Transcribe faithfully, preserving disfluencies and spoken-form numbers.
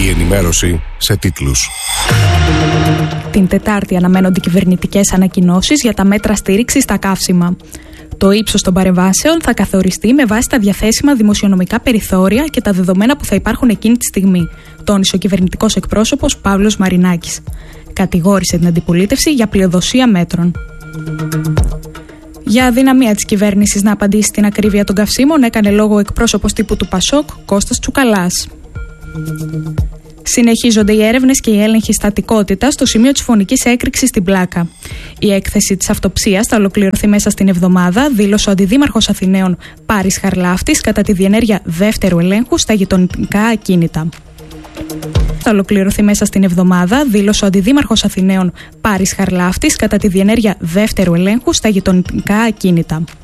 Η ενημέρωση σε τίτλους. Την Τετάρτη αναμένονται κυβερνητικές ανακοινώσεις για τα μέτρα στήριξης στα καύσιμα. Το ύψος των παρεμβάσεων θα καθοριστεί με βάση τα διαθέσιμα δημοσιονομικά περιθώρια και τα δεδομένα που θα υπάρχουν εκείνη τη στιγμή, τόνισε ο κυβερνητικός εκπρόσωπος Παύλος Μαρινάκης. Κατηγόρησε την αντιπολίτευση για πλειοδοσία μέτρων. Για αδυναμία της κυβέρνησης να απαντήσει στην ακρίβεια των καυσίμων, έκανε λόγο ο εκπρόσωπος τύπου του Πασόκ, Κώστας Τσουκαλάς. Συνεχίζονται οι έρευνες και οι έλεγχοι στατικότητας στο σημείο της φωνικής έκρηξης στην Πλάκα. Η έκθεση της αυτοψίας θα ολοκληρωθεί μέσα στην εβδομάδα, δήλωσε ο Αντιδήμαρχος Αθηναίων Πάρης Χαρλάφτης κατά τη διενέργεια δεύτερου ελέγχου στα γειτονικά ακίνητα. Θα ολοκληρωθεί μέσα στην εβδομάδα, δήλωσε ο Αντιδήμαρχος Αθηναίων Πάρης Χαρλάφτης κατά τη διενέργεια δεύτερου ελέγχου στα γειτονικά ακίνητα.